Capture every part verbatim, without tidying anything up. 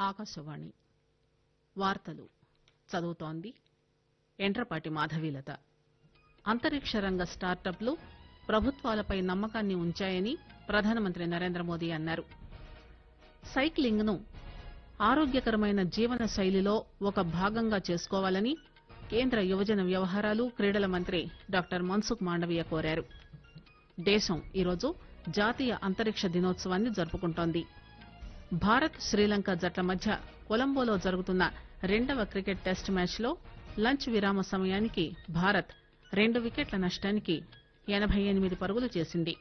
ఆకాశవాణి వార్తలు చదువుతోంది ఎంట్రపాటి మాధవీలత. అంతరిక్ష రంగ స్టార్టప్లు ప్రభుత్వాలపై నమ్మకాన్ని ఉంచాయని ప్రధానమంత్రి నరేంద్రమోదీ అన్నారు. సైక్లింగ్ ను ఆరోగ్యకరమైన జీవన శైలిలో ఒక భాగంగా చేసుకోవాలని కేంద్ర యువజన వ్యవహారాలు క్రీడల మంత్రి డాక్టర్ మన్సుఖ్ మాండవీయ కోరారు. దేశం ఈరోజు జాతీయ అంతరిక్ష దినోత్సవాన్ని జరుపుకుంటోంది. భారత్ శ్రీలంక జట్ల మధ్య కొలంబోలో జరుగుతున్న రెండవ క్రికెట్ టెస్ట్ మ్యాచ్ లో లంచ్ విరామ సమయానికి భారత్ రెండు వికెట్ల నష్టానికి ఎనబై ఎనిమిది పరుగులు చేసింది.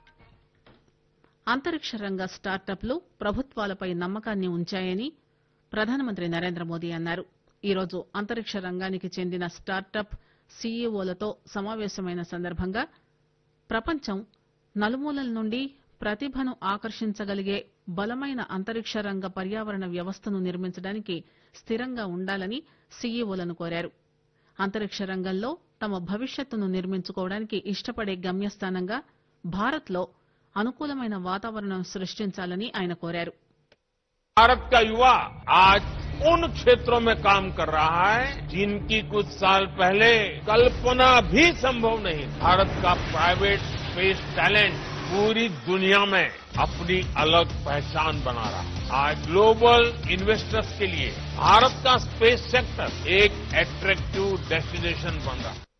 అంతరిక్ష రంగ స్టార్టప్లు ప్రభుత్వాలపై నమ్మకాన్ని ఉంచాయని ప్రధానమంత్రి నరేంద్రమోదీ అన్నారు. ఈరోజు అంతరిక్ష రంగానికి చెందిన స్టార్టప్ సీఈఓలతో సమావేశమైన సందర్భంగా ప్రపంచం నలుమూలల నుండి ప్రతిభను ఆకర్షించగలిగే బలమైన అంతరిక్ష రంగ పర్యావరణ వ్యవస్థను నిర్మించడానికి స్థిరంగా ఉండాలని సీఈఓలను కోరారు. అంతరిక్ష రంగంలో తమ భవిష్యత్తును నిర్మించుకోవడానికి ఇష్టపడే గమ్యస్థానంగా భారత్ లో అనుకూలమైన వాతావరణం సృష్టించాలని ఆయన కోరారు. भारत का युवा आज उन क्षेत्रों में काम कर रहा है जिनकी कुछ साल पहले कल्पना भी संभव नहीं. भारत का प्राइवेट स्पेस टैलेंट पूरी दुनिया में अपनी अलग पहचान बना रहा है. आज ग्लोबल इन्वेस्टर्स के लिए भारत का स्पेस सेक्टर एक अट्रैक्टिव डेस्टिनेशन बन रहा है.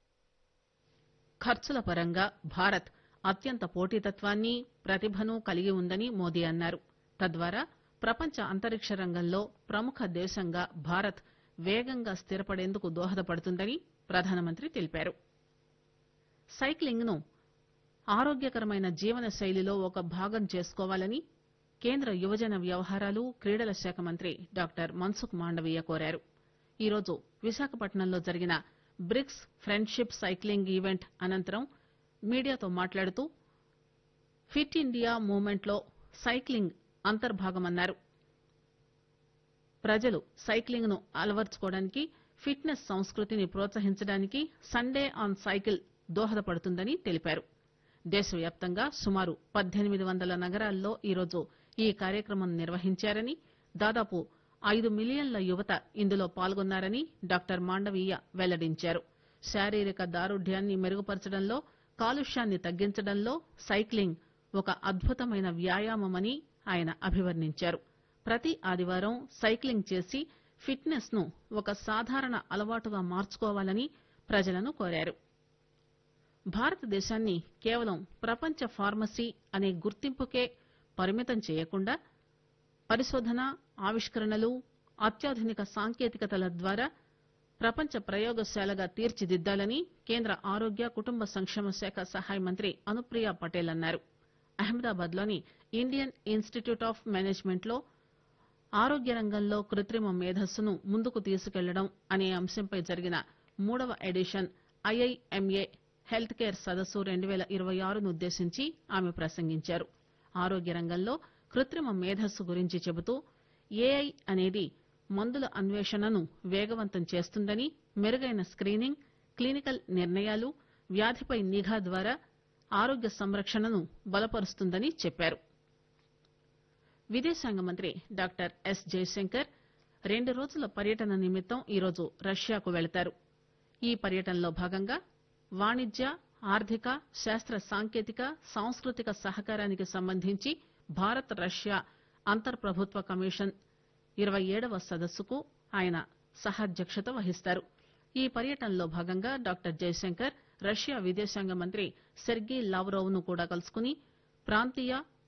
ఖర్చుల పరంగా భారత్ అత్యంత పోటీతత్వాన్ని ప్రతిభను కలిగి ఉందని మోదీ అన్నారు. తద్వారా ప్రపంచ అంతరిక్ష రంగంలో ప్రముఖ దేశంగా భారత్ వేగంగా స్థిరపడేందుకు దోహదపడుతుందని ప్రధానమంత్రి తెలిపారు. సైక్లింగ్ ను ఆరోగ్యకరమైన జీవన శైలిలో ఒక భాగం చేసుకోవాలని కేంద్ర యువజన వ్యవహారాలు క్రీడల శాఖ మంత్రి డాక్టర్ మన్సుఖ్ మాండవీయ కోరారు. ఈరోజు విశాఖపట్నంలో జరిగిన బ్రిక్స్ ఫ్రెండ్షిప్ సైక్లింగ్ ఈవెంట్ అనంతరం మీడియాతో మాట్లాడుతూ ఫిట్ ఇండియా మూవ్మెంట్ లో సైక్లింగ్ అంతర్భాగమన్నారు. ప్రజలు సైక్లింగ్ ను అలవర్చుకోవడానికి ఫిట్నెస్ సంస్కృతిని ప్రోత్సహించడానికి సండే ఆన్ సైకిల్ దోహదపడుతుందని తెలిపారు. దేశవ్యాప్తంగా సుమారు పద్దెనిమిది వందల నగరాల్లో ఈరోజు ఈ కార్యక్రమం నిర్వహించారని, దాదాపు ఐదు మిలియన్ల యువత ఇందులో పాల్గొన్నారని డాక్టర్ మాండవీయ వెల్లడించారు. శారీరక దారుఢ్యాన్ని మెరుగుపరచడంలో, కాలుష్యాన్ని తగ్గించడంలో సైక్లింగ్ ఒక అద్భుతమైన వ్యాయామమని ఆయన అభివర్ణించారు. ప్రతి ఆదివారం సైక్లింగ్ చేసి ఫిట్నెస్ ను ఒక సాధారణ అలవాటుగా మార్చుకోవాలని ప్రజలను కోరారు. భారతదేశాన్ని కేవలం ప్రపంచ ఫార్మసీ అనే గుర్తింపుకే పరిమితం చేయకుండా పరిశోధన, ఆవిష్కరణలు, అత్యాధునిక సాంకేతికతల ద్వారా ప్రపంచ ప్రయోగశాలగా తీర్చిదిద్దాలని కేంద్ర ఆరోగ్య కుటుంబ సంక్షేమ శాఖ సహాయ మంత్రి అనుప్రియ పటేల్ అన్నారు. అహ్మదాబాద్ లోని ఇండియన్ ఇన్స్టిట్యూట్ ఆఫ్ మేనేజ్మెంట్ లో ఆరోగ్య రంగంలో కృత్రిమ మేధస్సును ముందుకు తీసుకెళ్లడం అనే అంశంపై జరిగిన మూడవ ఎడిషన్ ఐఐఎంఏ హెల్త్ కేర్ సదస్సు రెండు పేల ఇరవై ఆరును ఉద్దేశించి ఆమె ప్రసంగించారు. ఆరోగ్య రంగంలో కృత్రిమ మేధస్సు గురించి చెబుతూ ఏఐ అనేది మందుల అన్వేషణను వేగవంతం చేస్తుందని, మెరుగైన స్క్రీనింగ్, క్లినికల్ నిర్ణయాలు, వ్యాధిపై నిఘా ద్వారా ఆరోగ్య సంరక్షణను బలపరుస్తుందని చెప్పారు. విదేశాంగ మంత్రి డాక్టర్ ఎస్ జయశంకర్ రెండు రోజుల పర్యటన నిమిత్తం ఈరోజు రష్యాకు వెళతారు. ఈ పర్యటనలో భాగంగా వాణిజ్య, ఆర్థిక, శాస్త్ర సాంకేతిక, సాంస్కృతిక సహకారానికి సంబంధించి భారత్ రష్యా అంతర్ ప్రభుత్వ కమిషన్ ఇరవై ఏడవ సదస్సుకు ఆయన సహాధ్యక్షత వహిస్తారు. ఈ పర్యటనలో భాగంగా డాక్టర్ జయశంకర్ రష్యా విదేశాంగ మంత్రి సెర్గీ లావ్రోవ్ ను కూడా కలుసుకుని ప్రాంతీయ,